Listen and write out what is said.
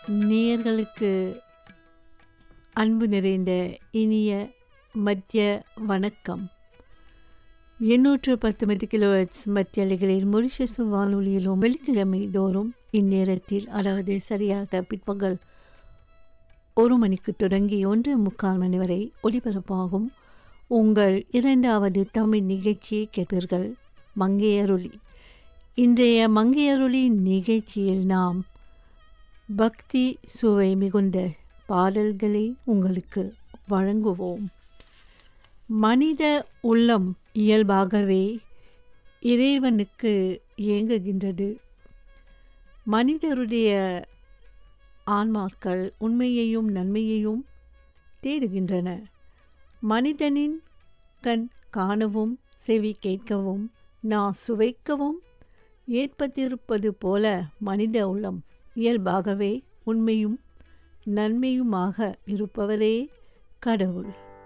நேயர்களுக்கு அன்பு நிறைந்த இனிய மத்திய வணக்கம். 810 கிலோஹெர்ட்ஸ் மத்திய அலைகளில் மொரிஷியஸ் வானொலியிலும் வெள்ளிக்கிழமை தோறும் இந்நேரத்தில், அதாவது சரியாக பிற்பகல் 1 மணிக்கு தொடங்கி 1:45 மணி வரை ஒலிபரப்பாகும் உங்கள் இரண்டாவது தமிழ் நிகழ்ச்சியை கேட்பீர்கள். மங்கையருளி. இன்றைய மங்கையருளி நிகழ்ச்சியில் நாம் பக்தி சுவை மிகுந்த பாடல்களை உங்களுக்கு வழங்குவோம். மனித உள்ளம் இயல்பாகவே இறைவனுக்கு ஏங்குகின்றது. மனிதருடைய ஆன்மாக்கள் உண்மையையும் நன்மையையும் தேடுகின்றன. மனிதனின் கண் காணவும் செவி கேட்கவும் சுவைக்கவும் ஏற்பட்டிருப்பது போல மனித உள்ளம் இயல்பாகவே உண்மையும் நன்மையுமாக இருப்பவரே கடவுள்.